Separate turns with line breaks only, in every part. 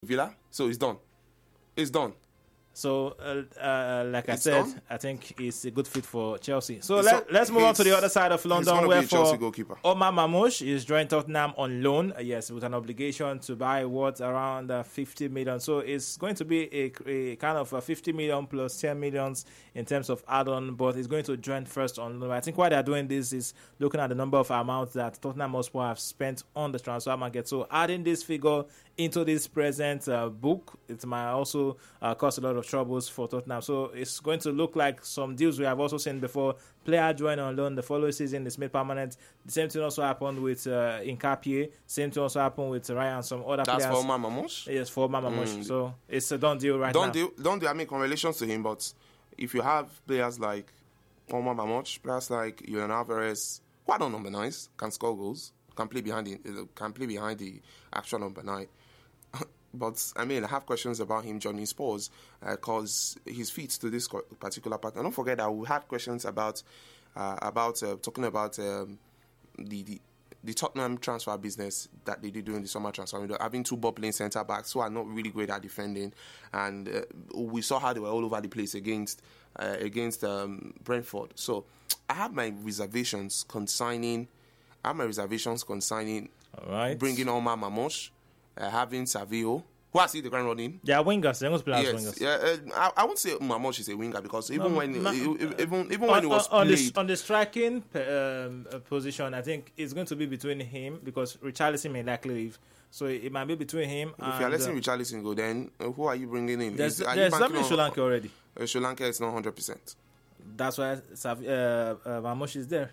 Villa. So it's done. It's done.
So, like I
It's
said,
done.
I think he's a good fit for Chelsea. So
It's
let's move on to the other side of London,
gonna
where
be a Chelsea
for
goalkeeper.
Omar Mamouche is joined Tottenham on loan. Yes, with an obligation to buy around 50 million. So it's going to be a kind of a 50 million plus 10 millions in terms of add-on, but it's going to join first on loan. I think why they're doing this is looking at the number of amounts that Tottenham Hotspur have spent on the transfer market. So adding this figure into this present book, it might also cause a lot of troubles for Tottenham. So it's going to look like some deals we have also seen before. Player join on loan, the following season is made permanent. The same thing also happened with Nkapie. Same thing also happened with Ryan and some other players.
That's for Omar Mamouche?
Yes, for Omar Mamouche. So it's a done deal now.
Don't do. I mean, congratulations to him, but if you have players like Omar Mamouche, players like Julian Alvarez, who are not number 9s, can score goals, can play behind the actual number 9. But, I mean, I have questions about him joining Spurs because he's fit to this particular pattern. Don't forget that we had questions about talking about the Tottenham transfer business that they did during the summer transfer window, having 2 ball-playing centre-backs who are not really great at defending. And we saw how they were all over the place against Brentford. So I have my reservations concerning bringing Omar Mamouche, having Savio, who has hit the ground running.
They are wingers. They're going to play as wingers.
Yeah, I won't say Mamouche is a winger because even when he was played
on the striking position, I think it's going to be between him because Richarlison may likely leave. So it might be between him and...
If you're letting Richarlison go, then who are you bringing in?
There's something in Sri Lanka already.
Sri Lanka is not 100%.
That's why Mamouche is there.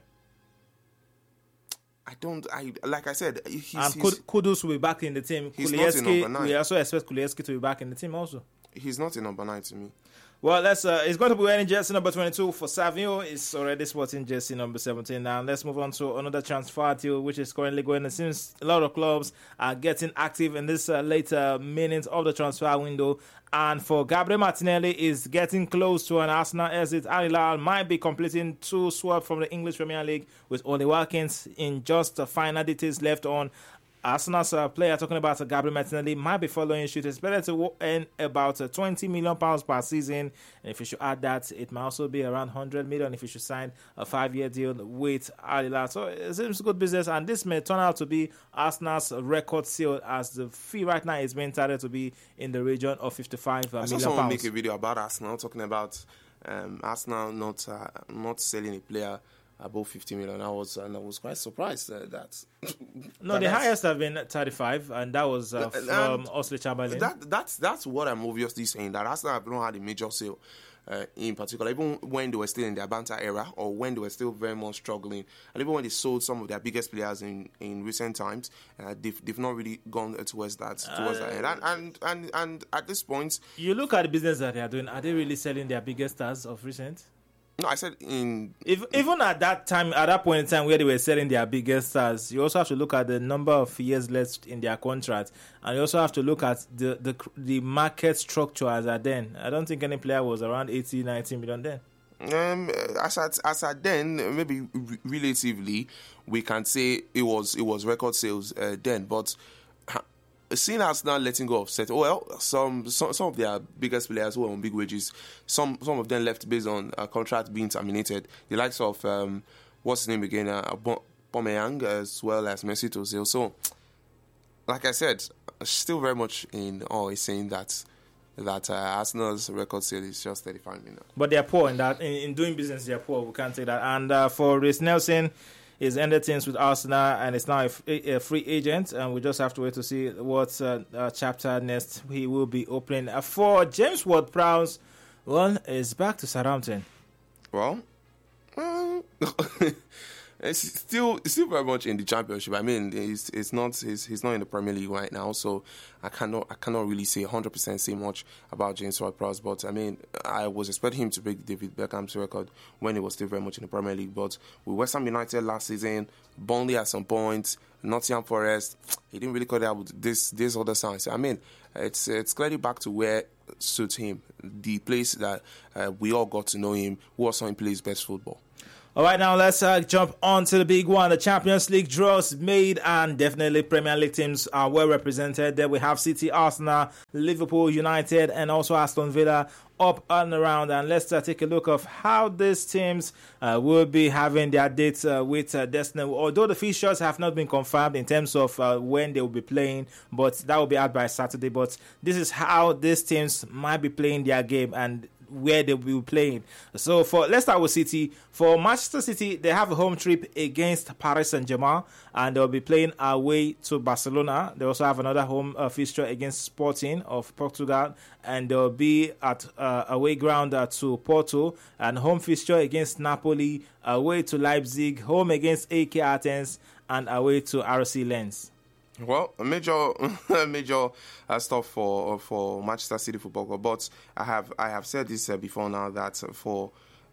Like I said,
Kudus will be back in the team.
He's not in number 9.
We also expect Kulievski to be back in the team also.
He's not in number 9 to me.
Well, it's going to be wearing jersey number 22 for Savio. It's already sporting jersey number 17. Now, let's move on to another transfer deal, which is currently going. It seems a lot of clubs are getting active in this later minutes of the transfer window. And for Gabriel Martinelli is getting close to an Arsenal exit. Al Hilal might be completing 2 swaps from the English Premier League with Oli Watkins in just the final details left on. Arsenal's player talking about Gabriel Martinelli might be following suit. It's better to earn about £20 million per season. And if you should add that, it might also be around 100 million if you should sign a 5-year deal with Al Hilal. So it seems good business, and this may turn out to be Arsenal's record sale, as the fee right now is being targeted to be in the region of £55 million.
I saw someone make a video about Arsenal talking about Arsenal not selling a player above 50 million. I was quite surprised that.
No, the highest have been 35, and that was from Oxlade-Chamberlain.
That's what I'm obviously saying, that Arsenal have not had a major sale. In particular, even when they were still in their banter era, or when they were still very much struggling, and even when they sold some of their biggest players in recent times, they've not really gone towards that end. And at this point,
you look at the business that they are doing. Are they really selling their biggest stars of recent?
No, I said
even at that time, at that point in time where they were selling their biggest stars, you also have to look at the number of years left in their contract, and you also have to look at the market structure as at then. I don't think any player was around 80, 90 million then.
As at then, maybe relatively, we can say it was record sales then, but. Seeing us now letting go of some of their biggest players who were on big wages, some of them left based on a contract being terminated. The likes of what's his name again, Aubameyang, as well as Mesut Ozil. So, like I said, still very much in awe is saying that Arsenal's record sale is just 35 million.
But they are poor in that. In doing business, they are poor. We can't say that. And for Reiss Nelson, he's ended things with Arsenal and is now a free agent, and we just have to wait to see what chapter next he will be opening. For James Ward-Prowse, is back to Southampton.
Well, it's still very much in the Championship. I mean, he's not in the Premier League right now, so I cannot really say 100% say much about James Ward-Prowse. But I mean, I was expecting him to break David Beckham's record when he was still very much in the Premier League. But with West Ham United last season, Burnley at some point, Nottingham Forest, he didn't really cut it out with this other signs. I mean, it's clearly back to where suits him, the place that we all got to know him, who also saw him play his best football.
All right, now let's jump on to the big one. The Champions League draws made, and definitely Premier League teams are well represented. There we have City, Arsenal, Liverpool, United, and also Aston Villa up and around. And let's take a look of how these teams will be having their dates with Destiny. Although the fixtures have not been confirmed in terms of when they will be playing, but that will be out by Saturday. But this is how these teams might be playing their game and where they will be playing. So let's start with City. For Manchester City, they have a home trip against Paris Saint-Germain, and they'll be playing away to Barcelona. They also have another home fixture against Sporting of Portugal, and they'll be at away ground to Porto, and home fixture against Napoli, away to Leipzig, home against AEK Athens, and away to RC Lens.
Well, a major stuff for Manchester City Football Club. But I have said this before now that for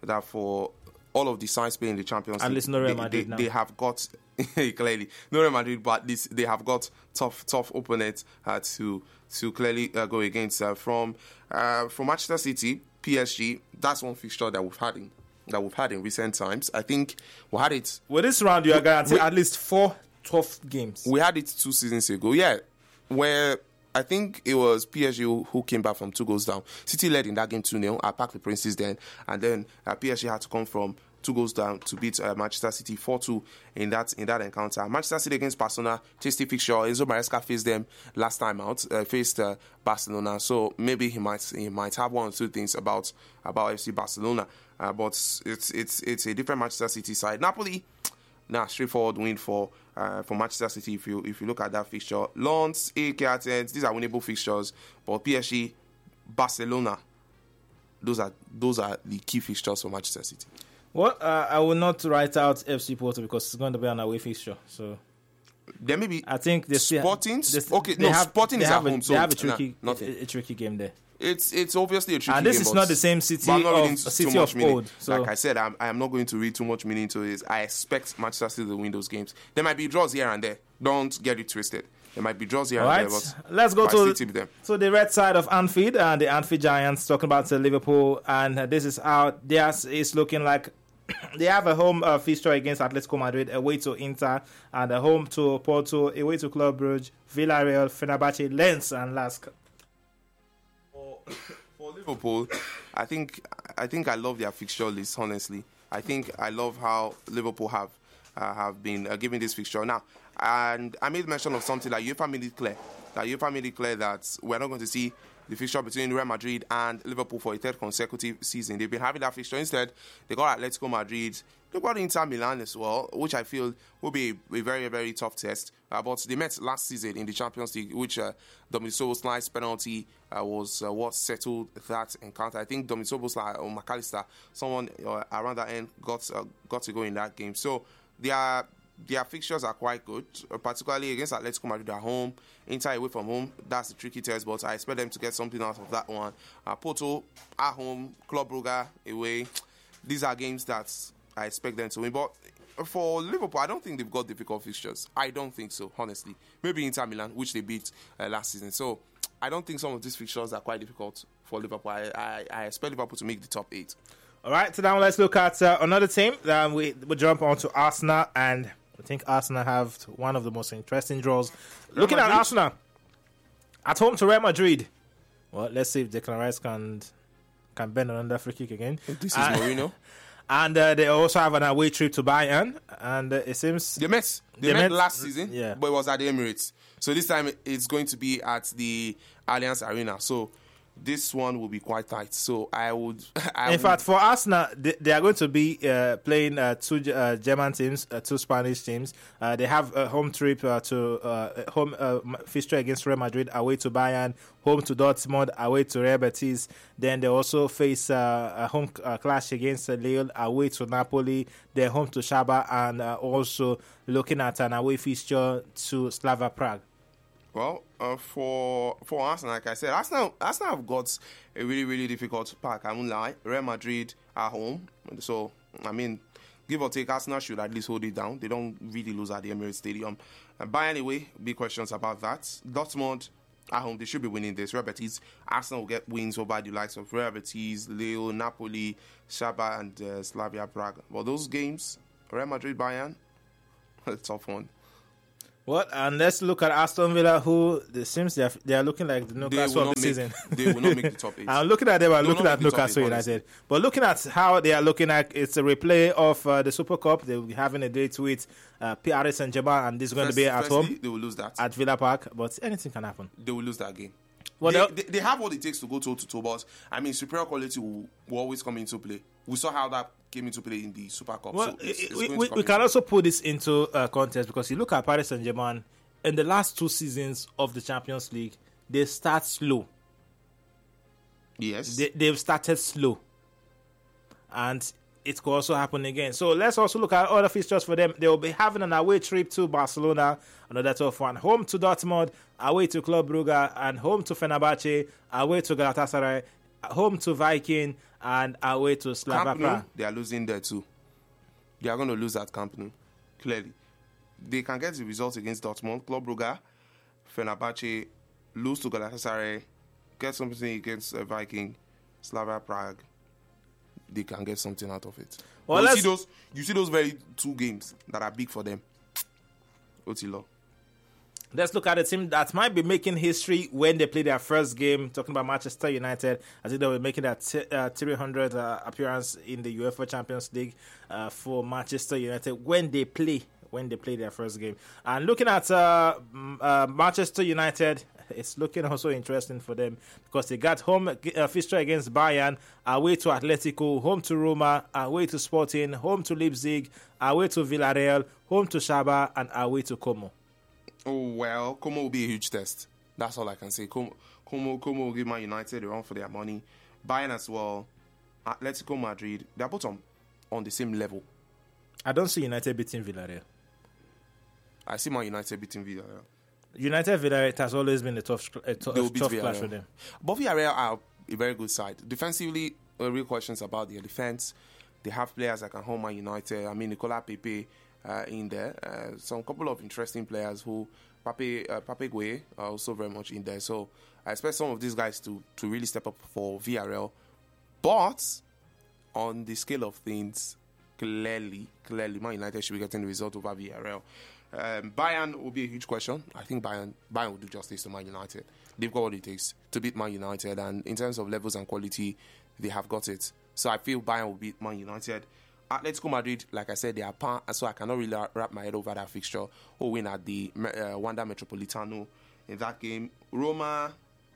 all of the sides playing the Champions League,
at least no Real Madrid now.
They have got clearly no Real Madrid, but at least they have got tough opponents to clearly go against. From Manchester City, PSG, that's one fixture that we've had in recent times. I think we had it.
With this round, you are guaranteed at least 4 tough games.
We had it 2 seasons ago, where I think it was PSG who came back from 2 goals down. City led in that game 2-0 at Parc des Princes then, and then PSG had to come from 2 goals down to beat Manchester City 4-2 in that encounter. Manchester City against Barcelona, tasty fixture. Enzo Maresca faced them last time out, faced Barcelona, so maybe he might have 1 or 2 things about FC Barcelona, but it's a different Manchester City side. Napoli. Straightforward win for Manchester City. If you look at that fixture, Lens, AEK Athens, these are winnable fixtures. But PSG, Barcelona, those are the key fixtures for Manchester City.
Well, I will not write out FC Porto because it's going to be an away fixture. So
there may be.
I think
Sporting. Sporting is at home, so
they have a tricky game there.
It's obviously a tricky game.
And this is not the same City of old. So.
Like I said, I am not going to read too much meaning into it. I expect Manchester City to win those games. There might be draws here and there. Don't get it twisted. There might be draws here and there. But
let's go to the red side of Anfield and the Anfield Giants, talking about Liverpool. And this is how theirs is looking like. They have a home fixture against Atletico Madrid, away to Inter, and a home to Porto, away to Club Brugge, Villarreal, Fenerbahce, Lens, and Lask.
For Liverpool, I think I love their fixture list. Honestly, I think I love how Liverpool have been given this fixture now. And I made mention of something that UEFA made it clear that we're not going to see the fixture between Real Madrid and Liverpool for a 3rd consecutive season. They've been having that fixture. Instead, they got Atletico Madrid. They got Inter Milan as well, which I feel will be a very, very tough test. But they met last season in the Champions League, which Dominic Soboslai's penalty was what settled that encounter. I think Dominic Soboslai or McAllister, someone around that end, got to go in that game. So their fixtures are quite good, particularly against Atletico Madrid at home. Inter away from home, that's a tricky test, but I expect them to get something out of that one. Porto at home, Club Brugge away. These are games that I expect them to win. But for Liverpool, I don't think they've got difficult fixtures. I don't think so, honestly. Maybe Inter Milan, which they beat last season. So I don't think some of these fixtures are quite difficult for Liverpool. I expect Liverpool to make the top 8.
All right, so now let's look at another team. We jump on to Arsenal, and I think Arsenal have one of the most interesting draws. Looking at Arsenal, at home to Real Madrid. Well, let's see if Declan Rice can bend another free kick again.
This is Mourinho.
And they also have an away trip to Bayern. And it seems...
They met last season, but it was at the Emirates. So this time it's going to be at the Allianz Arena. So this one will be quite tight. So in fact, for Arsenal,
they are going to be playing 2 German teams, 2 Spanish teams. They have a home trip home fixture against Real Madrid, away to Bayern, home to Dortmund, away to Real Betis. Then they also face a home clash against Lille, away to Napoli. They're home to Shaba, and also looking at an away fixture to Slava Prague.
Well, for Arsenal, like I said, Arsenal have got a really, really difficult pack. I won't lie. Real Madrid at home. So, I mean, give or take, Arsenal should at least hold it down. They don't really lose at the Emirates Stadium. Bayern away, big questions about that. Dortmund At home, they should be winning this. Real Betis, Arsenal will get wins over the likes of Real Betis, Lille, Napoli, Shaba, and Slavia Prague. But those games, Real Madrid, Bayern, a tough one.
What? And let's look at Aston Villa, who it seems they are looking like the Newcastle of the season.
They will not make the top 8.
I'm looking at them. I'm looking at Newcastle United. But looking at how they are looking at, it's a replay of the Super Cup. They will be having a date with Paris Saint-Germain, and this is going to be at home.
They will lose that
at Villa Park. But anything can happen.
They will lose that game.
Well,
they have what it takes to go toe-to-toe, but I mean, superior quality will always come into play. We saw how that came into play in the Super Cup.
Well,
so
we can also put this into context because you look at Paris Saint-Germain, in the last 2 seasons of the Champions League, they start slow.
Yes.
They've started slow. And it could also happen again. So let's also look at other fixtures for them. They will be having an away trip to Barcelona, another tough one. Home to Dortmund, away to Club Brugge, and home to Fenerbahce, away to Galatasaray, home to Viking, and away to Slavia Prague.
They are losing there too. They are going to lose at Camp Nou, clearly. They can get the result against Dortmund, Club Brugge, Fenerbahce, lose to Galatasaray, get something against Viking, Slavia Prague. They can get something out of it. Well, you see those very 2 games that are big for them. Otilo.
Let's look at a team that might be making history when they play their first game. Talking about Manchester United, I think they were making that 300 appearance in the UEFA Champions League for Manchester United when they play their first game. And looking at Manchester United, it's looking also interesting for them because they got home fixture against Bayern, away to Atletico, home to Roma, away to Sporting, home to Leipzig, away to Villarreal, home to Shaba, and away to Como.
Oh, well, Como will be a huge test. That's all I can say. Como will give Man United a run for their money. Bayern as well. Atletico Madrid, they're both on the same level.
I don't see United beating Villarreal.
I see Man United beating Villarreal.
United Villarreal has always been a tough clash for them.
But Villarreal are a very good side. Defensively, real questions about their defense. They have players that can hold Man United. I mean, Nicolas Pepe in there. Some couple of interesting players who Pape Gueye are also very much in there. So I expect some of these guys to really step up for Villarreal. But on the scale of things, clearly, Man United should be getting the result over Villarreal. Bayern will be a huge question. I think Bayern will do justice to Man United. They've got what it takes to beat Man United, and in terms of levels and quality, they have got it. So I feel Bayern will beat Man United. Atletico Madrid, like I said, they are pan, so I cannot really wrap my head over that fixture. Who win at the Wanda Metropolitano in that game? Roma,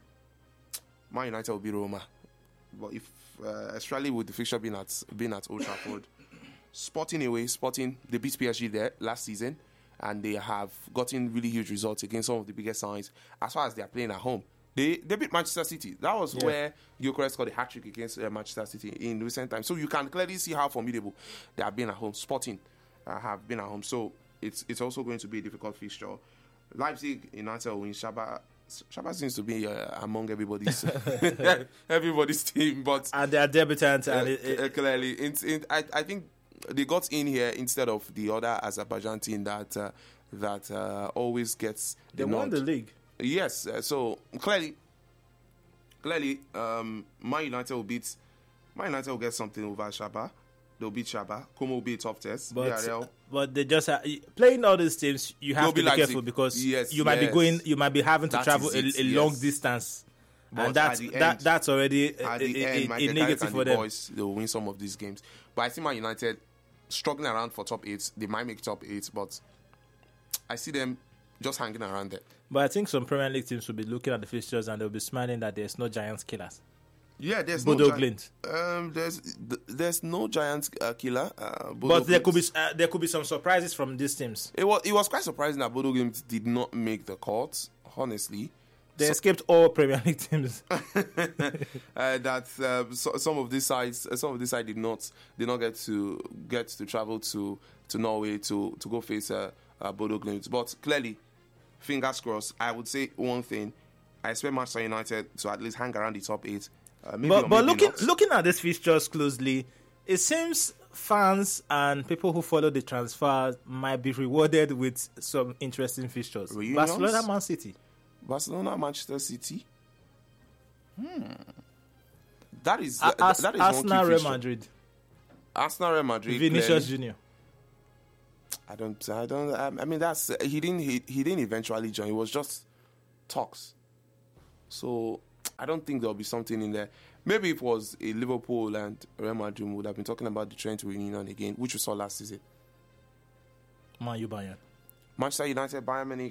Man United will beat Roma. But if especially with the fixture being at Old Trafford, Sporting, they beat PSG there last season, and they have gotten really huge results against some of the biggest sides as far as they are playing at home. They beat Manchester City. That was where Gyökeres scored a hat-trick against Manchester City in recent times. So you can clearly see how formidable they have been at home. Sporting have been at home. So it's also going to be a difficult fixture. Leipzig, United will win. Shaba seems to be among everybody's team. But
and they are debutants. And
clearly, I think they got in here instead of the other Azerbaijan team that always gets the nod.
They won the league.
Yes, so clearly, Man United will get something over Shaba. They'll beat Shaba. Como will be a tough test.
But they just playing all these teams. You have to be careful because you might be having to travel a long distance, but and that's already a negative for them.
Boys, they will win some of these games. But I see Man United struggling around for top 8. They might make top 8, but I see them just hanging around there.
But I think some Premier League teams will be looking at the fixtures and they'll be smiling that there's no Giants killers.
Yeah, there's
Bodo Glimt.
There's no Giants killer.
But there could be some surprises from these teams.
It was quite surprising that Bodo Glimt did not make the cut. Honestly,
they escaped all Premier League teams.
Some of these sides did not get to travel to Norway to go face Bodo Glimt. But clearly, fingers crossed. I would say one thing: I expect Manchester United to at least hang around the top 8.
But looking at these fixtures closely, it seems fans and people who follow the transfer might be rewarded with some interesting fixtures.
Reunions?
Barcelona, Man City.
Barcelona, Manchester City. That is
Arsenal,
one
Real
key
Madrid,
Arsenal, Real Madrid.
Vinicius
clearly.
Junior.
I don't. I mean, that's he didn't eventually join. It was just talks. So I don't think there'll be something in there. Maybe if it was a Liverpool and Real Madrid, we would have been talking about the Trent reunion again, which we saw last season.
Man U, Bayern.
Manchester United, Bayern Munich.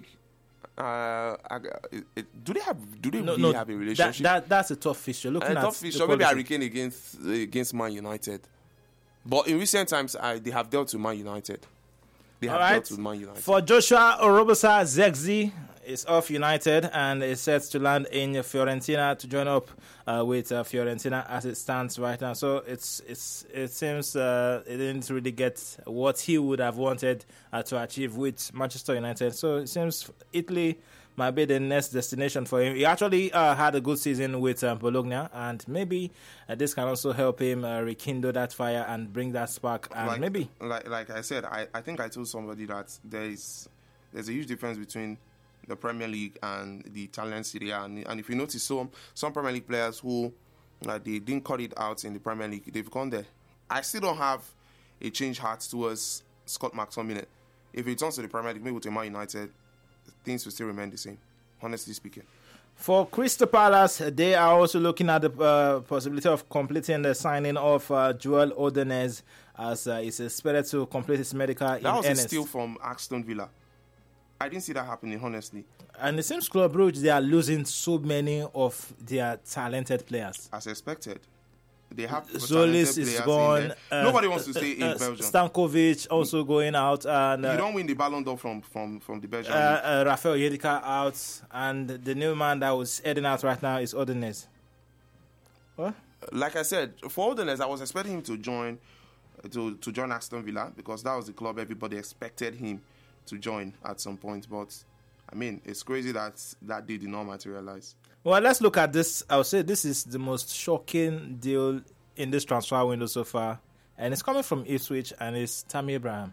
Do they really have a relationship?
That's a tough fixture. Looking at
tough fixture. Maybe Harry Kane against Man United. But in recent times, they have dealt with Man United. Dealt with Man United.
For Joshua Orobosa, Zexi is off United and is set to land in Fiorentina to join up with Fiorentina as it stands right now. So it seems it didn't really get what he would have wanted to achieve with Manchester United. So it seems Italy might be the next destination for him. He actually had a good season with Bologna, and maybe this can also help him rekindle that fire and bring that spark. And
like I said, I think I told somebody that there's a huge difference between the Premier League and the Italian Serie A. And if you notice, some Premier League players who they didn't cut it out in the Premier League, they've gone there. I still don't have a changed heart towards Scott McTominay. If he returns to the Premier League, maybe to Man United, things will still remain the same, honestly speaking.
For Crystal Palace, they are also looking at the possibility of completing the signing of Joel Odenez, as he's expected to complete his medical in earnest.
That was a steal from Aston Villa. I didn't see that happening, honestly.
And it seems Club Brugge, they are losing so many of their talented players.
As expected. They have
Zolis is gone.
Nobody wants to stay in Belgium.
Stankovic also going out. And
you don't win the Ballon d'Or from the Belgian
Rafael Jedika out. And the new man that was heading out right now is Odenez. What?
Like I said, for Odenez, I was expecting him to join Aston Villa, because that was the club everybody expected him to join at some point. But I mean, it's crazy that deal did not materialize.
Well, let's look at this. I would say this is the most shocking deal in this transfer window so far, and it's coming from Ipswich, and it's Tammy Abraham.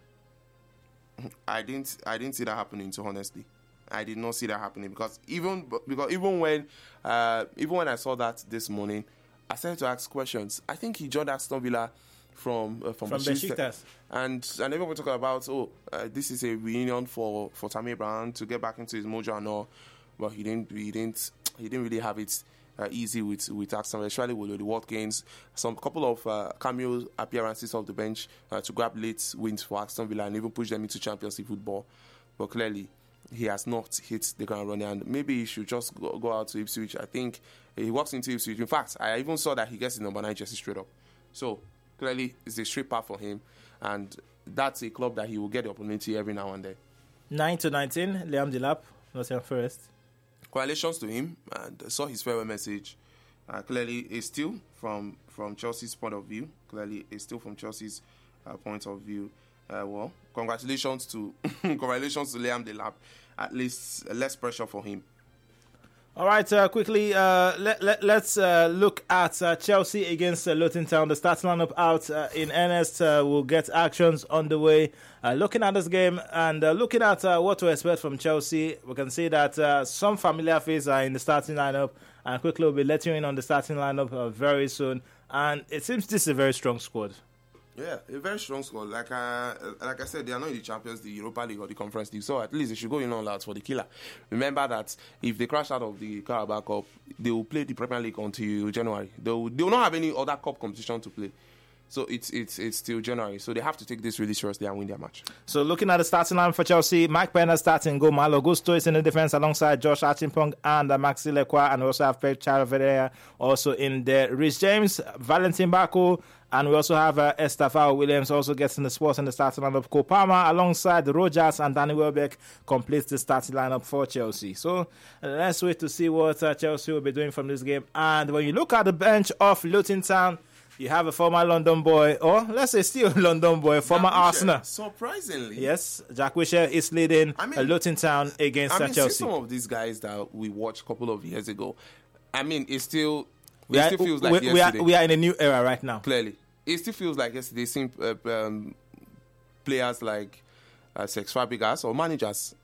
I didn't see that happening. So honestly, I did not see that happening, because even when I saw that this morning, I started to ask questions. I think he joined Aston Villa from
Besiktas,
and everyone talking about this is a reunion for Tammy Abraham to get back into his mojo and all, but he didn't really have it easy with Aston Villa, especially with the Watkins. Some couple of cameo appearances off the bench to grab late wins for Aston Villa and even push them into Champions League football. But clearly, he has not hit the ground running, and maybe he should just go out to Ipswich. I think he walks into Ipswich. In fact, I even saw that he gets the number 9 jersey straight up. So clearly, it's a straight path for him, and that's a club that he will get the opportunity every now and then.
9-19, Liam Delap, Nottingham Forest.
Congratulations to him, and I saw his farewell message. Clearly, it's still from Chelsea's point of view. Well, congratulations to Liam Delap. At least less pressure for him.
All right, quickly, let's look at Chelsea against Luton Town. The starting lineup out in earnest. We'll get actions on the way. Looking at this game and looking at what to expect from Chelsea, we can see that some familiar faces are in the starting lineup. And quickly, we'll be letting you in on the starting lineup very soon. And it seems this is a very strong squad.
Yeah, a very strong squad. Like I said, they are not in the Champions League, Europa League, or the Conference League, so at least they should go in all out for the killer. Remember that if they crash out of the Carabao Cup, they will play the Premier League until January. They will not have any other cup competition to play. So it's still January. So they have to take this really seriously and win their match. So
looking at the starting line for Chelsea, Mike Penner starting goal. Malo Gusto is in the defense alongside Josh Archimpong and Maxi Lekwa, and we also have Pep Charavera also in there. Rhys James, Valentin Baku, and we also have Estafao Williams also gets in the spot in the starting lineup. Kopama alongside Rogers and Danny Welbeck completes the starting lineup for Chelsea. So let's wait to see what Chelsea will be doing from this game. And when you look at the bench of Luton Town, you have a former London boy, or let's say still a London boy, former Arsenal.
Surprisingly.
Yes, Jack Wilshere is leading Luton Town against Chelsea.
See some of these guys that we watched a couple of years ago. it still feels like yesterday.
We are in a new era right now.
Clearly. It still feels like yesterday. Seeing players like Cesc Fabregas or managers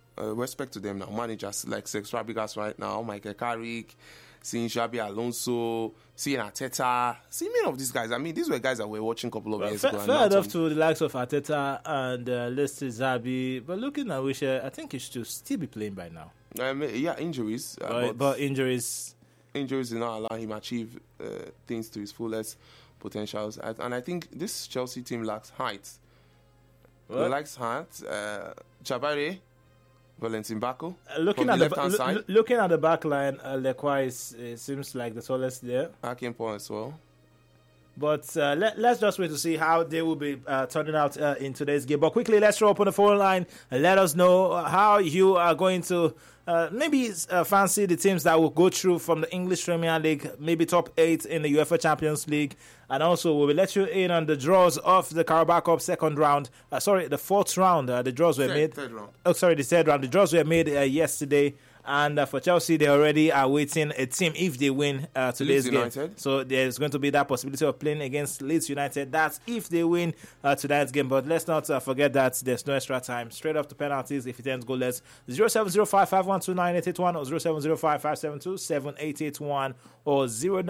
respect to them now. Managers like Sex Fabregas right now, Michael Carrick, seeing Xabi Alonso, seeing Arteta, seeing many of these guys. I mean, these were guys that were watching a couple of years ago.
Fair enough to the likes of Arteta and let's say Xabi, but looking at Wisha, I think he should still be playing by now.
Injuries.
But injuries
did not allow him to achieve things to his fullest potentials. And I think this Chelsea team lacks height. It lacks height. Jabari, Valentin Bako.
Looking at the back line, Lekwa seems like the tallest there.
Akinpon as well.
But let's just wait to see how they will be turning out in today's game. But quickly, let's throw up on the phone line and let us know how you are going to maybe fancy the teams that will go through from the English Premier League, maybe top 8 in the UEFA Champions League. And also, we will let you in on the draws of the Carabao Cup second round. The fourth round. The draws were made.
Third round.
The third round. The draws were made yesterday. And for Chelsea, they already are waiting a team if they win today's game. So there's going to be that possibility of playing against Leeds United. That's if they win tonight's game. But let's not forget that there's no extra time. Straight up to penalties if it ends goalless. 0705-512-9881 or 0705-572-7881 or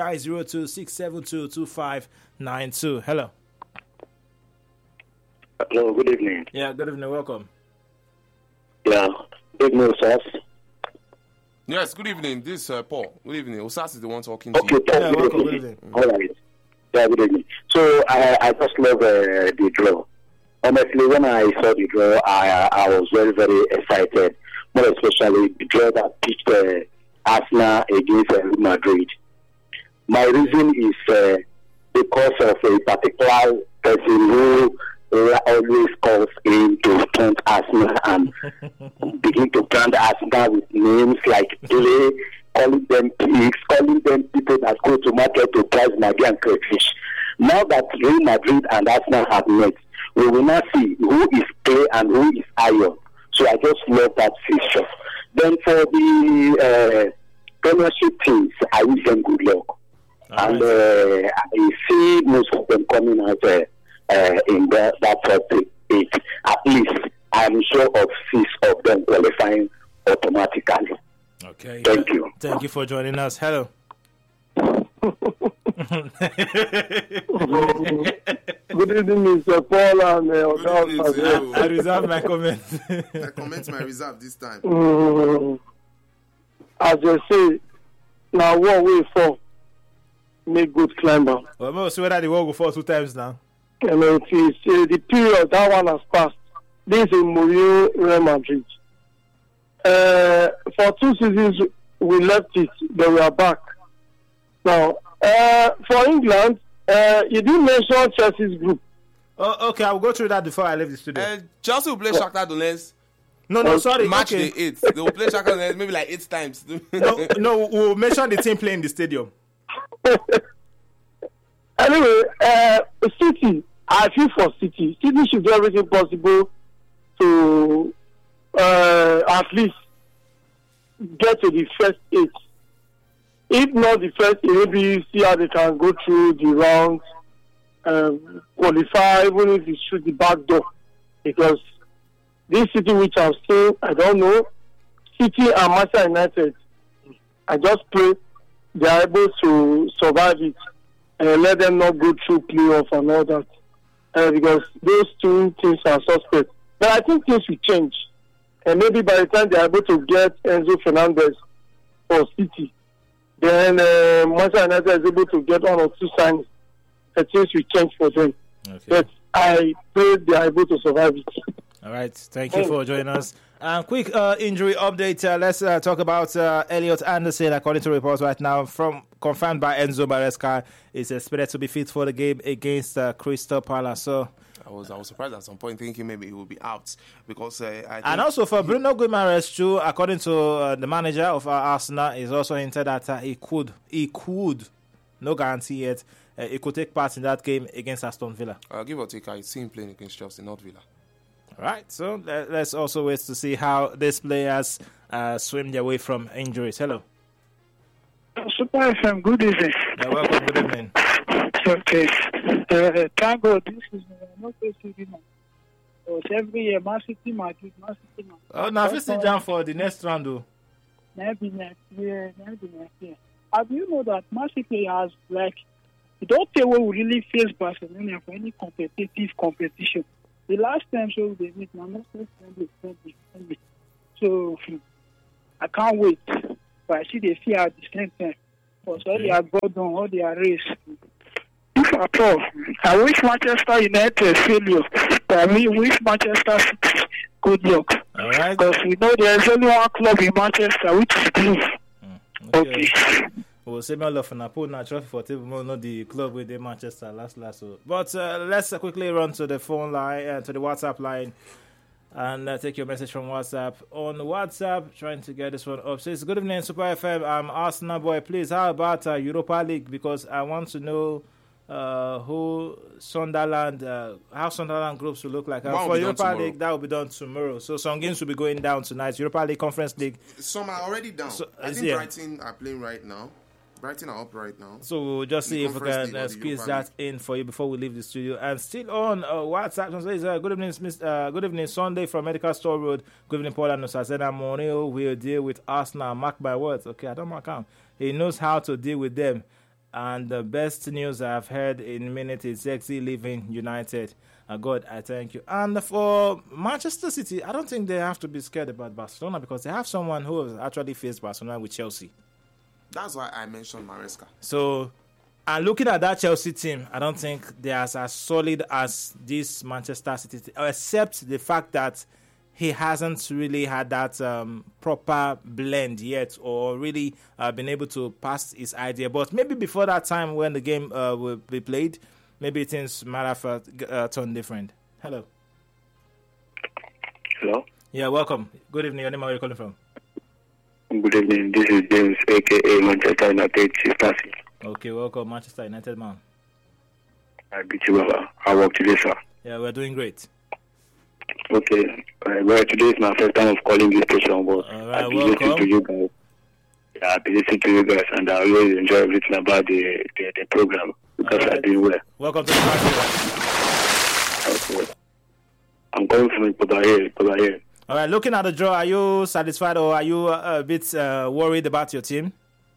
0902-672-2592. Hello.
Hello, good evening.
Yeah, good evening. Welcome.
Yeah, good news, sir.
Yes, good evening. This is Paul. Good evening. Osas is the one talking to you.
Okay, Paul, good evening. All right. Yeah, good evening. So I just love the draw. Honestly, when I saw the draw, I was very, very excited. More especially the draw that pitched Arsenal against Real Madrid. My reason is because of a particular person who always calls in to taunt Arsenal and begin to brand Arsenal with names like Play, calling them pigs, calling them people that go to market to price Maggi and crayfish. Now that Real Madrid and Arsenal have met, we will now see who is Play and who is Iron. So I just love that fixture. Then for the Premiership teams, I wish them good luck. And I see most of them coming out in that top 8. At least I'm sure of 6 of them qualifying automatically.
Okay.
Thank you.
Thank you for joining us. Hello.
Good evening, Mr. Paul and
I reserve my comment.
My comments my reserve this time.
As you say, now what way for make good climber.
Well, most whether the world go fall 2 times now.
I mean, it is the period that one has passed. This is Mourinho Real Madrid. For 2 seasons we left it, then we are back. Now, for England, you didn't mention Chelsea's group.
Oh, okay, I will go through that before I leave the studio.
Chelsea will play Shakhtar Donetsk.
No, sorry.
Match
okay.
the 8th. They will play Shakhtar Donetsk maybe like 8 times.
no, we'll mention the team playing in the stadium.
Anyway, City, I feel for City. City should do everything possible to at least get to the first 8. If not the first 8, maybe see how they can go through the rounds, qualify, even if it shoot the back door. Because this City which I've seen, I don't know, City and Manchester United, I just pray they are able to survive it and let them not go through playoff and all that. Because those 2 teams are suspect. But I think things will change. And maybe by the time they are able to get Enzo Fernandez for City, then Manchester United is able to get 1 or 2 signs. Things will change for them. Okay. But I pray they are able to survive it.
All right. Thank you for joining us. Quick injury update. Let's talk about Elliot Anderson. According to reports right now, confirmed by Enzo Maresca, is expected to be fit for the game against Crystal Palace. So
I was surprised at some point, thinking maybe he will be out because
and also for Bruno Guimaraes too. According to the manager of Arsenal, is also hinted that he could, no guarantee yet, he could take part in that game against Aston Villa.
Give or take, I see him playing against Chelsea, not Villa.
All right, so let's also wait to see how these players swim their way from injuries. Hello.
Super FM, good evening.
Welcome, good evening.
Okay. Thank God, this is not Because every year, Man City, Madrid, Man City, Madrid.
Oh, now if you sit down for the next round, though.
Maybe next year. Have you know that Man City has, like, you don't say we will really face Barcelona for any competitive competition. The last time so they meet, now not friendly. So I can't wait. But I see they fear at the same time. Because all they are God on, all they are race. If at all, I wish Manchester United failure. But I wish Manchester City good luck.
All right.
Because we know there's only one club in Manchester, which is blue. Okay.
Well, same love for Napoli, trophy for table, not the club with the Manchester last. So. But let's quickly run to the phone line, to the WhatsApp line, and take your message from WhatsApp. On WhatsApp, trying to get this one up. Says, good evening, Super FM. I'm Arsenal boy. Please, how about Europa League? Because I want to know how Sunderland groups will look like. For Europa League, that will be done tomorrow. So some games will be going down tonight. Europa League, Conference League.
Some are already down. So, I think Brighton are playing right now. Brighton are up right now.
So we'll just see if we can squeeze that in for you before we leave the studio. And still on WhatsApp, says, good evening, good evening, Sunday from Medical Store Road. Good evening, Paul and Nusasena Mourinho will deal with Arsenal. Mark my words. Okay, I don't mark him. He knows how to deal with them. And the best news I've heard in a minute is Zexi leaving United. God, I thank you. And for Manchester City, I don't think they have to be scared about Barcelona because they have someone who has actually faced Barcelona with Chelsea.
That's why I mentioned Maresca.
So, and looking at that Chelsea team, I don't think they are as solid as this Manchester City team, except the fact that he hasn't really had that proper blend yet or really been able to pass his idea. But maybe before that time when the game will be played, maybe things might have turned different. Hello.
Hello?
Yeah, welcome. Good evening. Your name, where are you calling from?
Good evening. This is James, a.k.a. Manchester United Chief Taxi.
Okay, welcome, Manchester United man.
I beat you, Baba. I work today, sir.
Yeah, we're doing great.
Okay. Well, today is my first time of calling this station, but
right,
I've been listening to you guys. Yeah, I've been listening to you guys, and I always enjoy everything about the program because I'm doing well.
Welcome to the party.
Okay. I'm calling from Kodaye.
All right, looking at the draw, are you satisfied or are you a bit worried about your team?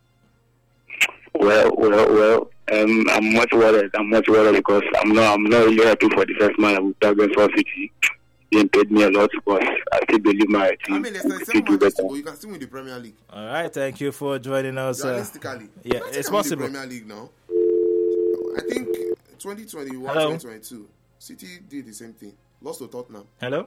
Well. I'm much worried. Because I'm not really happy for the first man I'm against for City. He paid me a lot because I still believe my team.
I mean, there's 37 matches to go. You can still win the Premier League.
All right, thank you for joining us.
Realistically,
yeah, it's possible.
The Premier League now. I think 2021,
Hello?
2022, City did the same thing. Lost to Tottenham.
Hello.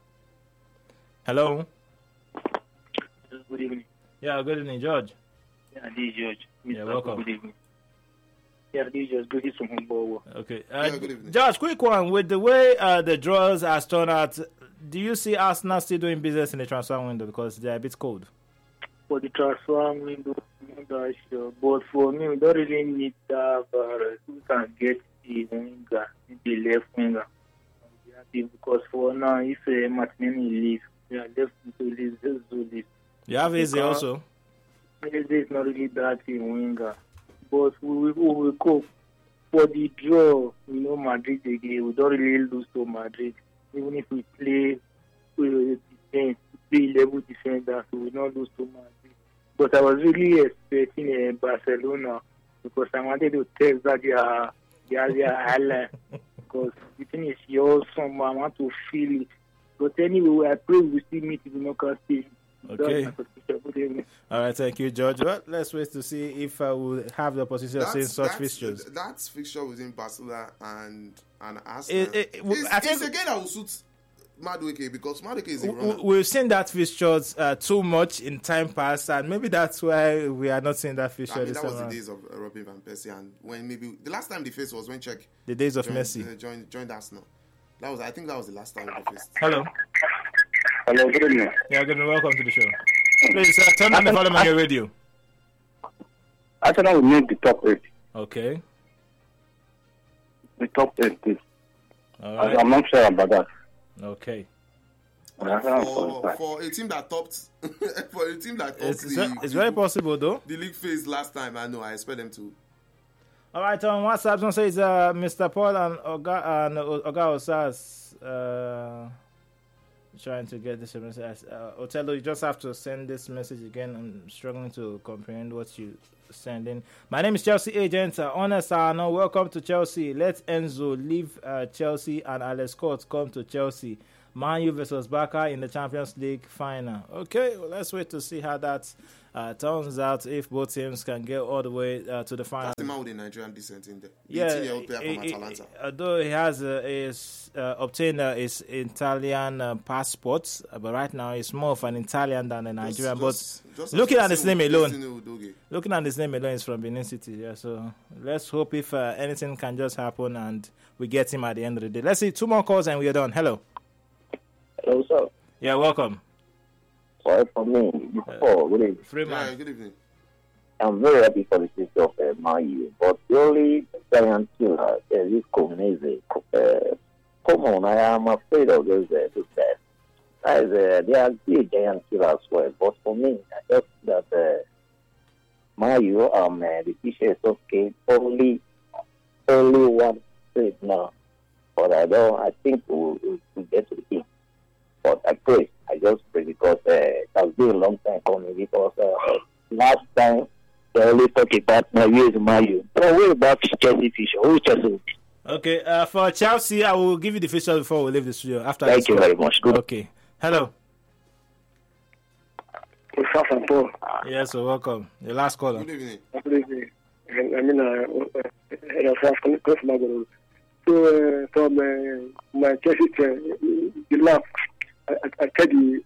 Good evening.
Yeah, good evening, George.
Yeah, this is George.
Yeah, welcome.
Good evening. Yeah, this is George. Good evening from Humboldt.
Okay.
Good evening.
George, quick one. With the way the draws are turned out, do you see Arsenal still doing business in the transfer window because they're a bit cold?
For the transfer window, I'm not sure. But for me, we don't really need to have who can get the winger, the left winger. Because for now, if Martinelli leaves, we are left to leave.
You have Eze also.
Eze is not really that in winger. But we will go for the draw. We know Madrid again. We don't really lose to Madrid. Even if we play defense, play level defender, so we don't lose to Madrid. But I was really expecting Barcelona because I wanted to test that their highlight. Because the thing is, you're awesome. I want to feel it. But anyway, I pray we still meet in the knockout stage.
Okay. All right, thank you, George. Well, let's wait to see if I will have the opportunity of seeing such fixtures.
That's fixture within Barcelona and Arsenal.
I think
it's a game that will suit Madueke because Madueke is a runner.
We've seen that fixtures too much in time past, and maybe that's why we are not seeing that fixture.
I mean, that was the days of Robin van Persie, and when maybe the last time they faced was when Czech.
The days of Messi
joined Arsenal. I think that was the last time they faced.
Hello,
good evening.
Yeah, good evening. Welcome to the show. Please turn on the volume on your radio.
Arsenal will make the top 8.
Okay.
The top 8, please.
All right.
I'm not sure about that.
Okay.
For a team that topped,
it's very possible though.
The league phase last time, I know. I expect them to.
All right, on WhatsApp, someone says Mr. Paul and Oga Osas trying to get this message. Otello, you just have to send this message again. I'm struggling to comprehend what you send in. My name is Chelsea Agent. Honest Arno, welcome to Chelsea. Let Enzo leave Chelsea and Alex Scott come to Chelsea. Man U versus Barca in the Champions League final. Okay, well, let's wait to see how that turns out, if both teams can get all the way to the final.
That's the man with the Nigerian descent in there.
Yeah,
18-year-old player from Atalanta.
Although he has obtained his Italian passport, but right now he's more of an Italian than a Nigerian. But looking at his name alone, is from Benin City. Yeah, so let's hope if anything can just happen and we get him at the end of the day. Let's see 2 more calls and we're done. Hello.
Hello, sir.
Yeah, welcome.
Sorry for me. Before, good evening.
Freeman.
Yeah, good evening.
I'm very happy for the city of Man U, but the only giant killer is this Komeneze. Come on, I am afraid of those guys. They are still giant killer as well, but for me, I just that Man U the teacher is okay. Only one trade now, but I think we'll get to the team. But I just pray because it has been a long time coming, because last time they only talk about my U is my U. So way back Chelsea Fisher. Who Chelsea?
Okay, for Chelsea, I will give you the official before we leave the studio.
Thank you very much. Good.
Okay. Hello.
Paul.
Yes, so welcome. The last caller.
Good evening.
Good evening. I mean, so from my Chelsea, the lab, I tell you,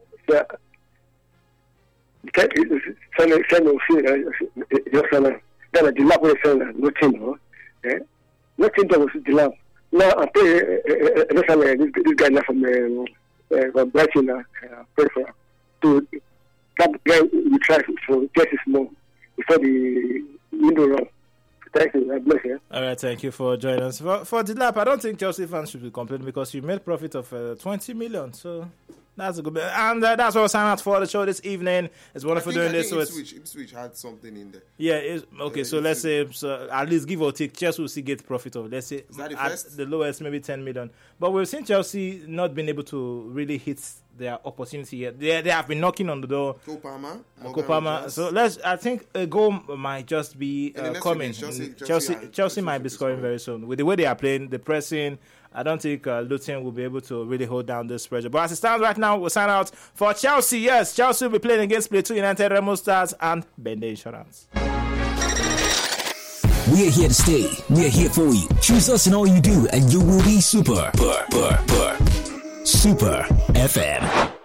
nothing that was the lab. Now I pay this guy now from Brighton. Pray for to that guy we try for Chelsea more before the window run. Thank you. God bless you.
All right, thank you for joining us. For the lap, I don't think Chelsea fans should be complaining because you made profit of 20 million. So that's a good bit. And that's what we're signing out for the show this evening. It's wonderful doing this. So
Ipswich had something in there.
Yeah, okay, so let's say at least give or take, Chelsea will still get profit of, let's say, at the lowest, maybe 10 million. But we've seen Chelsea not been able to really hit their opportunity yet. They have been knocking on the door. Kopama. So I think a goal might just be coming. Chelsea might be scoring very soon. With the way they are playing, the pressing, I don't think Luton will be able to really hold down this pressure. But as it stands right now, we'll sign out for Chelsea. Yes, Chelsea will be playing against Plateau United, Remo Stars, and Bende Insurance.
We are here to stay. We are here for you. Choose us in all you do, and you will be super. Super FM.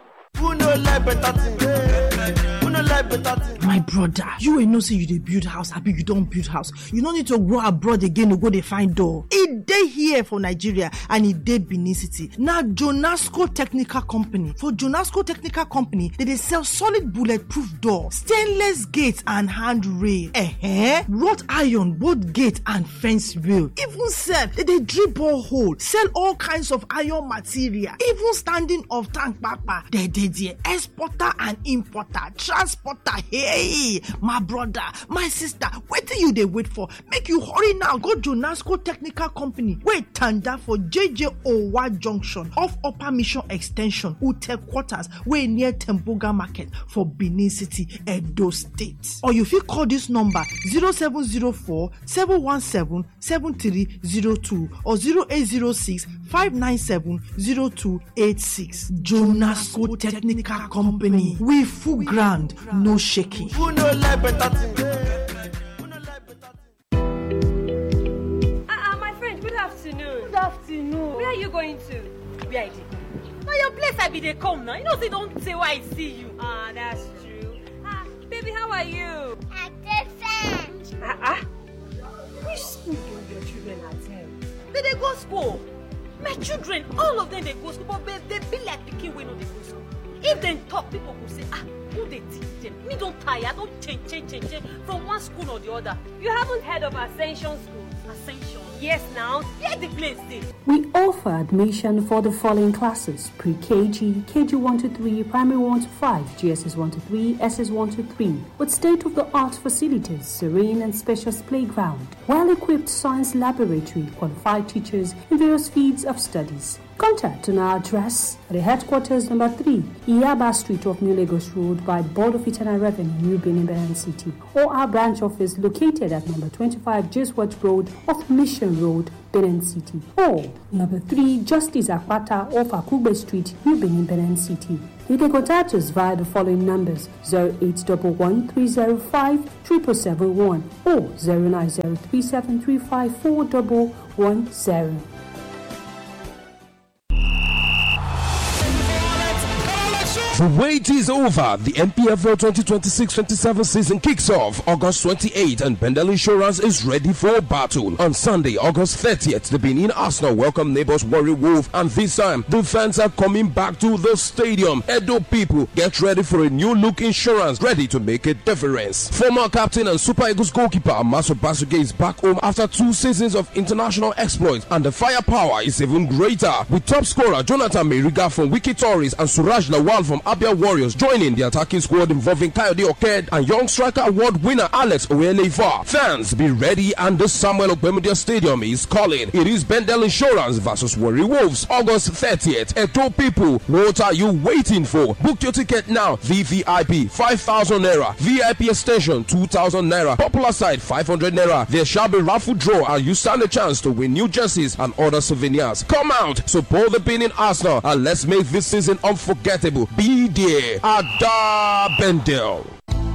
My brother, you ain't no say you dey build house, abi you don't build house. You don't need to go abroad again to go dey find door. It dey here for Nigeria and it dey Benin City. Now Jonasco Technical Company. For Jonasco Technical Company, they sell solid bulletproof door, stainless gates and handrail. Wrought iron, both gate and fence rail. Even sell, they drill borehole, sell all kinds of iron material. Even standing of tank papa. They exporter and importer, transporter. Hey, my brother, my sister, what do you they wait for? Make you hurry now. Go to Jonasco Technical Company. Wait, tanda for JJ Owa Junction off Upper Mission Extension, Ute Quarters, way near Temboga Market for Benin City, Edo State. Or you fit call this number 0704 717 7302 or 0806 597 0286. Jonasco Technical Company. We full ground, no shaking.
My friend, good afternoon. Good afternoon. Where are you going to? Where I did? Now your place I be they come now. You know, they don't say why I see you. That's true. Baby, how are you?
I'm different.
Which school do your children attend? They go school. My children, all of them they go school, but they be like picking when they go school. If they talk, people will say, Who they teach them? Me don't tire. Don't change from one school or the other. You haven't heard of Ascension School? Ascension? Yes, now. Here's the place is.
We offer admission for the following classes: pre-KG, KG 1 to 3, primary 1 to 5, GSS 1 to 3, SS 1 to 3, with state-of-the-art facilities, serene and spacious playground, well-equipped science laboratory, qualified teachers in various fields of studies. Contact on our address at the headquarters number 3, Iyaba Street of New Lagos Road by Board of Internal Revenue, New Benin, Benin City, or our branch office located at number 25 Jeswat Road off Mission Road, Benin City, or number 3 Justice Akpata off Akugbe Street, New Benin, Benin City. You can contact us via the following numbers: 0811-305-7771 or 09037354110.
The wait is over. The NPFL 2026-27 season kicks off August 28th and Bendel Insurance is ready for battle. On Sunday, August 30th, the Benin Arsenal welcome neighbors Warri Wolf, and this time, the fans are coming back to the stadium. Edo people, get ready for a new look insurance, ready to make a difference. Former captain and Super Eagles goalkeeper Amaso Basuke is back home after 2 seasons of international exploits, and the firepower is even greater, with top scorer Jonathan Meriga from Wiki Tories and Suraj Lawal from Abia Warriors joining the attacking squad involving Kayode Oked and young striker award winner Alex Oyenefa. Fans, be ready, and the Samuel Ogbemudia Stadium is calling. It is Bendel Insurance versus Warri Wolves, August 30th. Edo people, what are you waiting for? Book your ticket now. VVIP 5,000 naira, VIP extension 2,000 naira, popular side 500 naira. There shall be raffle draw and you stand a chance to win new jerseys and other souvenirs. Come out, support the Benin Arsenal, and let's make this season unforgettable. Be there, Ada Bendel.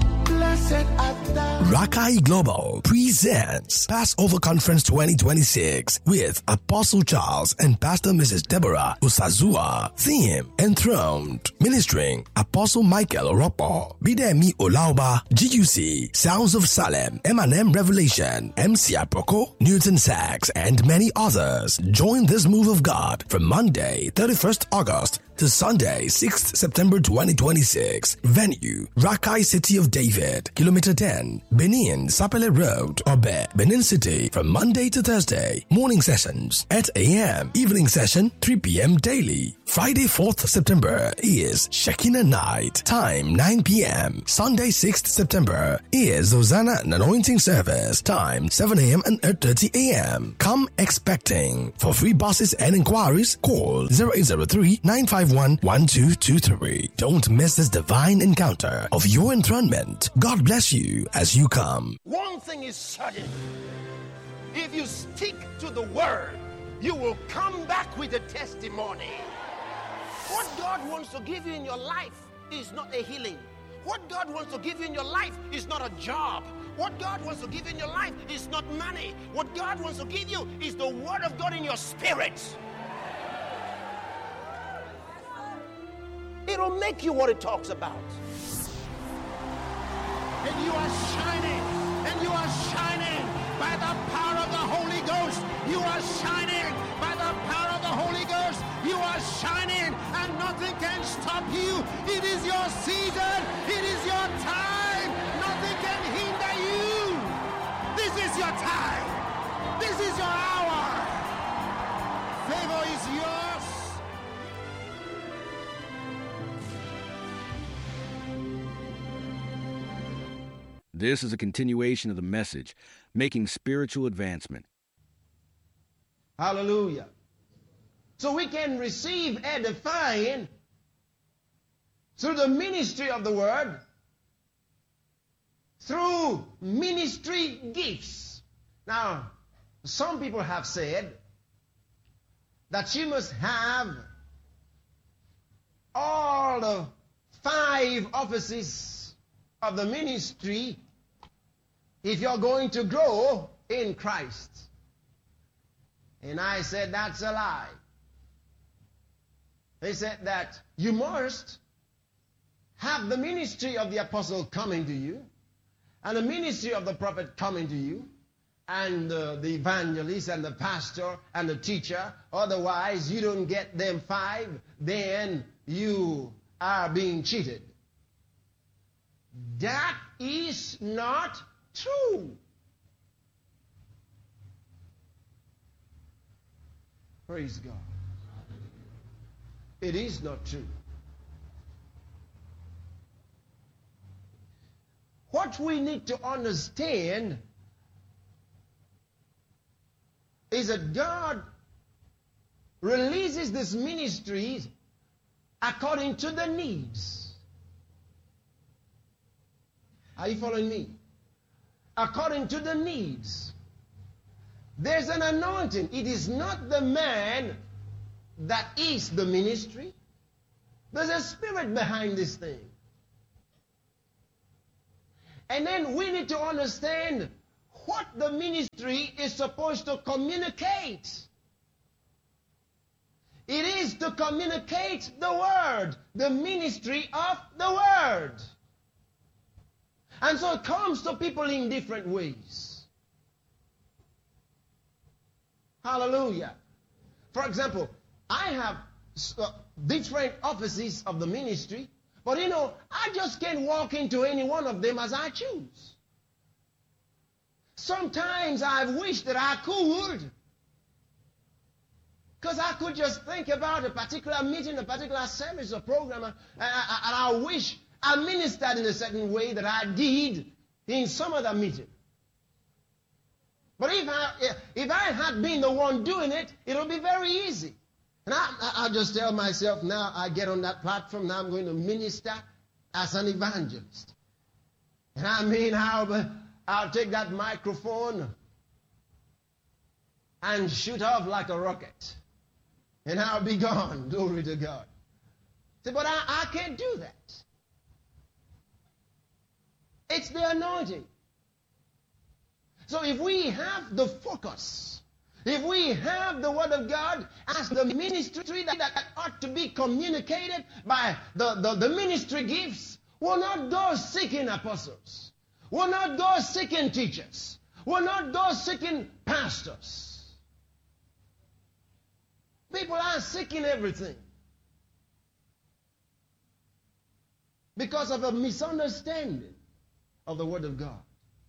Rakai Global presents Passover Conference 2026 with Apostle Charles and Pastor Mrs. Deborah Usazua. Theme: Enthroned. Ministering: Apostle Michael Oropo, Bidemi Olauba, GUC, Sounds of Salem, M&M Revelation, MC Apoko, Newton Sachs, and many others. Join this move of God from Monday, 31st August to Sunday, 6th September 2026. Venue: Rakai City of David, Kilometer 10, Benin, Sapele Road, Obe, Benin City, from Monday to Thursday. Morning sessions 8 a.m. Evening session 3 p.m. daily. Friday, 4th September is Shekinah Night. Time 9 p.m. Sunday, 6th September is Hosanna and Anointing Service. Time 7 a.m. and 8:30 a.m. Come expecting. For free buses and inquiries, call 0803-951-1223. Don't miss this divine encounter of your enthronement. God bless you as you come.
One thing is certain: if you stick to the word, you will come back with a testimony. What God wants to give you in your life is not a healing. What God wants to give you in your life is not a job. What God wants to give you in your life is not money. What God wants to give you is the word of God in your spirit. It'll make you what it talks about. And you are shining, and you are shining by the power of the Holy Ghost. You are shining by the power of the Holy Ghost. You are shining, and nothing can stop you. It is your season. It is your time. Nothing can hinder you. This is your time. This is your hour. Favor is yours.
This is a continuation of the message, Making Spiritual Advancement.
Hallelujah. So we can receive edifying through the ministry of the word, through ministry gifts. Now, some people have said that you must have all the 5 offices of the ministry if you're going to grow in Christ. And I said, that's a lie. They said that you must have the ministry of the apostle coming to you, and the ministry of the prophet coming to you, and the evangelist and the pastor and the teacher. Otherwise, you don't get them 5, then you are being cheated.
That is not true. Praise God. It is not true. What we need to understand is that God releases these ministries according to the needs. Are you following me? According to the needs. There's an anointing. It is not the man that is the ministry. There's a spirit behind this thing. And then we need to understand what the ministry is supposed to communicate. It is to communicate the word, the ministry of the word. And so it comes to people in different ways. Hallelujah. For example, I have different offices of the ministry, but I just can't walk into any one of them as I choose. Sometimes I wish that I could, because I could just think about a particular meeting, a particular service or program, and I wish I ministered in a certain way that I did in some other meeting. But if I had been the one doing it, it would be very easy. And I just tell myself, now I get on that platform, now I'm going to minister as an evangelist. And I'll take that microphone and shoot off like a rocket. And I'll be gone. Glory to God. See, but I can't do that. It's the anointing. So if we have the focus, if we have the Word of God as the ministry that ought to be communicated by the ministry gifts, we'll not go seeking apostles. We'll not go seeking teachers. We'll not go seeking pastors. People are seeking everything because of a misunderstanding of the Word of God.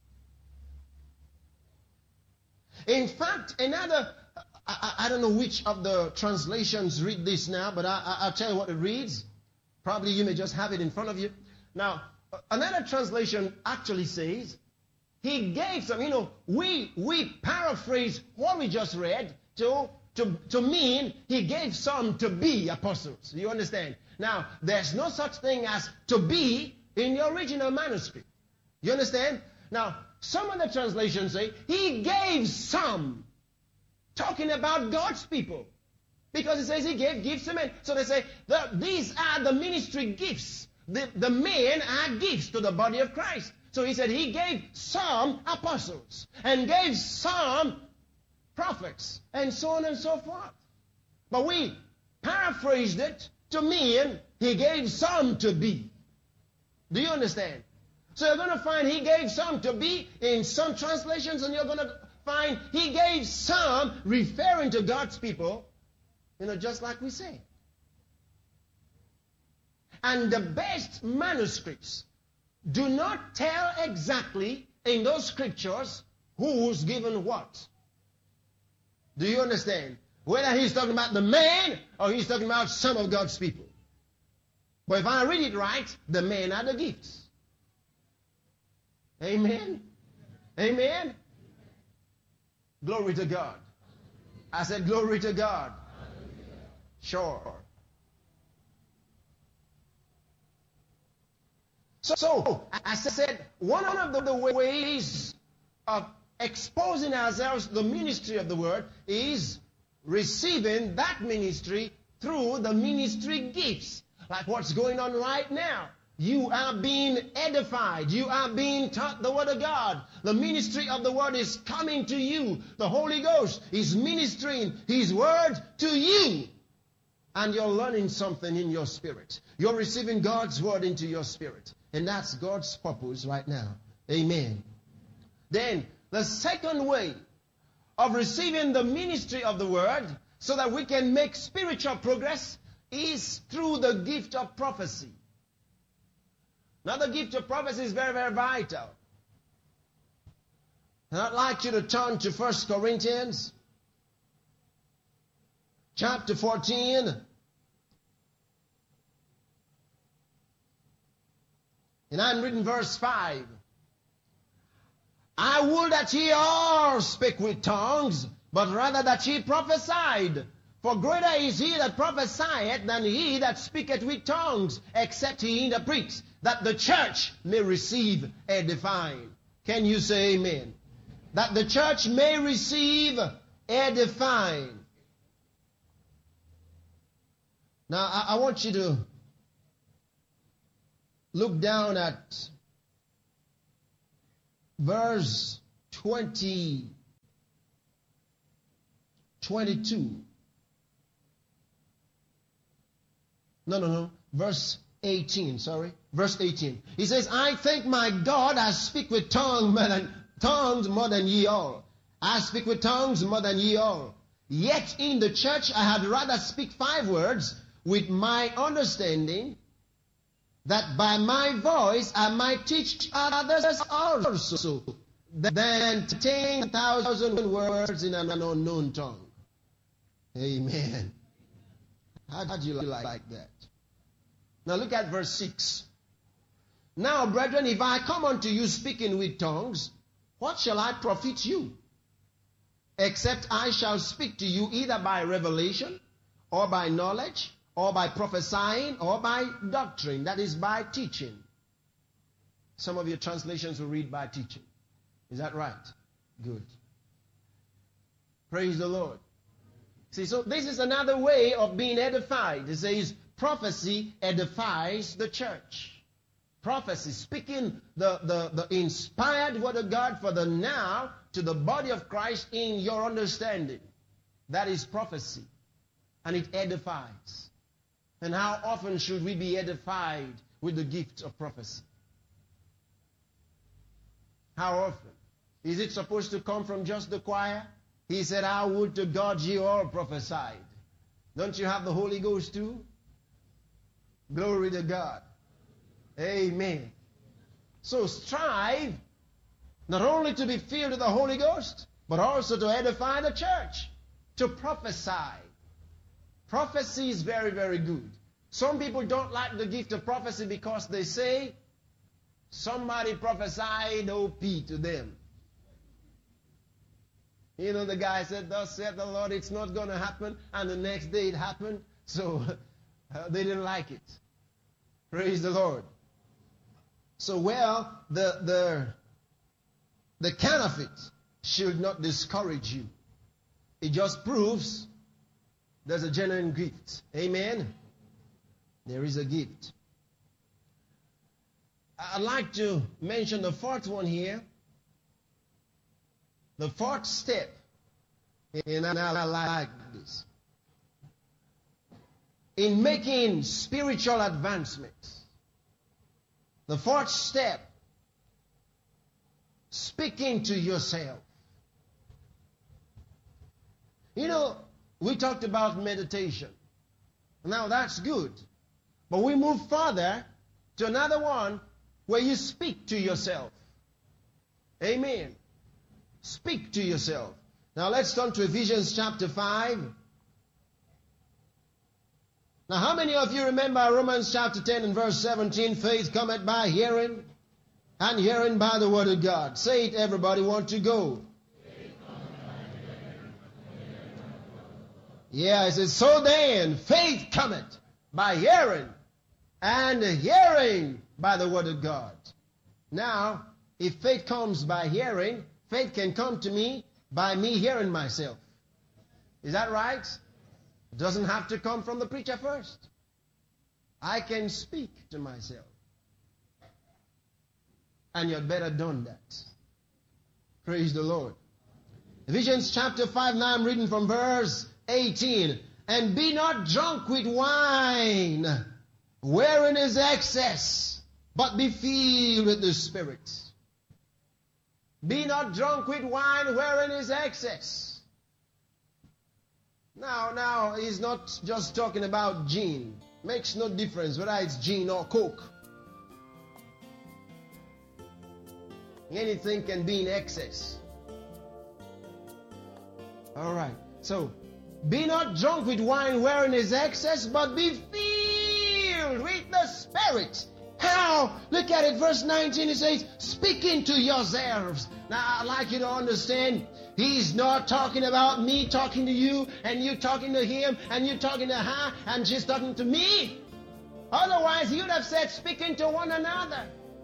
In fact, I don't know which of the translations read this now, but I'll tell you what it reads. Probably you may just have it in front of you. Now, another translation actually says, he gave some, we paraphrase what we just read to mean he gave some to be apostles. You understand? Now, there's no such thing as to be in the original manuscript. You understand? Now, some of the translations say he gave some, talking about God's people. Because it says he gave gifts to men. So they say, these are the ministry gifts. The men are gifts to the body of Christ. So he said he gave some apostles and gave some prophets and so on and so forth. But we paraphrased it to mean he gave some to be. Do you understand? So you're going to find he gave some to be in some translations, and you're going to find he gave some referring to God's people, just like we say. And the best manuscripts do not tell exactly in those scriptures who's given what. Do you understand? Whether he's talking about the man or he's talking about some of God's people. But if I read it right, the men are the gifts. Amen? Amen? Glory to God. I said glory to God. Sure. So, as I said, one of the ways of exposing ourselves to the ministry of the word is receiving that ministry through the ministry gifts. Like what's going on right now. You are being edified. You are being taught the Word of God. The ministry of the Word is coming to you. The Holy Ghost is ministering His Word to you. And you're learning something in your spirit. You're receiving God's Word into your spirit. And that's God's purpose right now. Amen. Then, the second way of receiving the ministry of the Word so that we can make spiritual progress is through the gift of prophecy. Now the gift of prophecy is very, very vital. And I'd like you to turn to 1 Corinthians chapter 14. And I'm reading verse 5. I would that ye all speak with tongues, but rather that ye prophesied. For greater is he that prophesieth than he that speaketh with tongues, except he interprets, that the church may receive edifying. Can you say amen? That the church may receive edifying. Now, I want you to look down at verse 22. No. Verse 18, sorry. Verse 18. He says, I thank my God I speak with tongues more than ye all. I speak with tongues more than ye all. Yet in the church I had rather speak 5 words with my understanding, that by my voice I might teach others also, than 10,000 words in an unknown tongue. Amen. How do you like that? Now look at verse 6. Now, brethren, if I come unto you speaking with tongues, what shall I profit you? Except I shall speak to you either by revelation, or by knowledge, or by prophesying, or by doctrine, that is, by teaching. Some of your translations will read by teaching. Is that right? Good. Praise the Lord. See, so this is another way of being edified. It says, prophecy edifies the church. Prophecy, speaking the inspired word of God for the now to the body of Christ in your understanding. That is prophecy. And it edifies. And how often should we be edified with the gift of prophecy? How often? Is it supposed to come from just the choir? He said, I would to God ye all prophesied. Don't you have the Holy Ghost too? Glory to God. Amen. So strive not only to be filled with the Holy Ghost, but also to edify the church, to prophesy. Prophecy is very, very good. Some people don't like the gift of prophecy because they say, somebody prophesied OP to them. You know, the guy said, thus saith the Lord, it's not going to happen. And the next day it happened. So they didn't like it. Praise the Lord. So, well, the counterfeit should not discourage you. It just proves there's a genuine gift. Amen? There is a gift. I'd like to mention the 4th one here. The 4th step, and I like this, in making spiritual advancements. The 4th step, speaking to yourself. You know, we talked about meditation. Now that's good. But we move further to another one where you speak to yourself. Amen. Speak to yourself. Now let's turn to Ephesians chapter 5. Now how many of you remember Romans chapter 10 and verse 17? Faith cometh by hearing, and hearing by the word of God. Say it, everybody. Want to go? Yeah, it says, so then faith cometh by hearing, and hearing by the word of God. Now, if faith comes by hearing, faith can come to me by me hearing myself. Is that right? It doesn't have to come from the preacher first. I can speak to myself. And you'd better done that. Praise the Lord. Ephesians chapter 5, now I'm reading from verse 18. And be not drunk with wine, wherein is excess, but be filled with the Spirit. Be not drunk with wine, wherein is excess. Now, he's not just talking about gin. Makes no difference whether it's gin or Coke. Anything can be in excess. All right. So, be not drunk with wine wherein is excess, but be filled with the Spirit. How? Look at it, verse 19, it says, speaking to yourselves. Now, I'd like you to understand, he's not talking about me talking to you, and you talking to him, and you talking to her, and she's talking to me. Otherwise, he would have said, speaking to one another.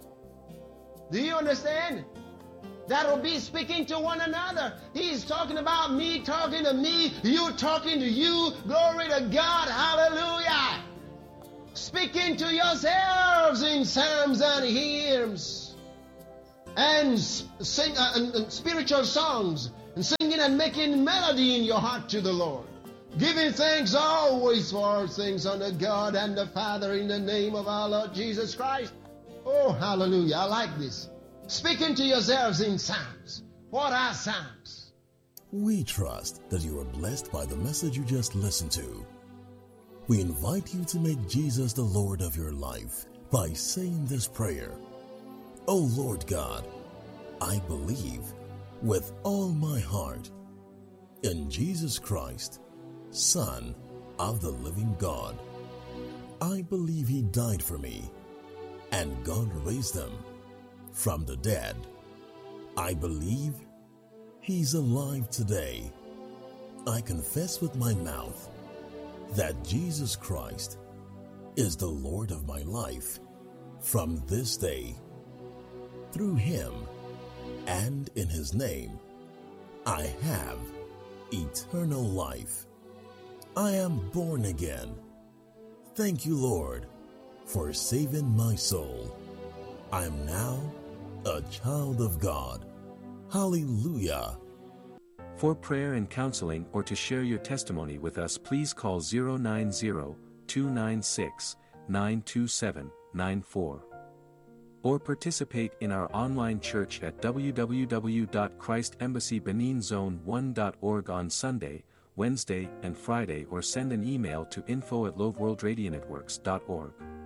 Do you understand? That will be speaking to one another. He's talking about me talking to me, you talking to you. Glory to God. Hallelujah. Speaking to yourselves in psalms and hymns and spiritual songs, and singing and making melody in your heart to the Lord, giving thanks always for all things unto God and the Father in the name of our Lord Jesus Christ. Oh, hallelujah. I like this. Speaking to yourselves in psalms. What are psalms?
We trust that you are blessed by the message you just listened to. We invite you to make Jesus the Lord of your life by saying this prayer. Oh Lord God, I believe with all my heart in Jesus Christ, Son of the living God. I believe he died for me, and God raised him from the dead. I believe he's alive today. I confess with my mouth that Jesus Christ is the Lord of my life from this day. Through him and in his name, I have eternal life. I am born again. Thank you, Lord, for saving my soul. I am now a child of God. Hallelujah.
For prayer and counseling or to share your testimony with us, please call 090-296-92794. Or participate in our online church at www.christembassybeninzone1.org on Sunday, Wednesday, and Friday, or send an email to info@loveworldradionetworks.org.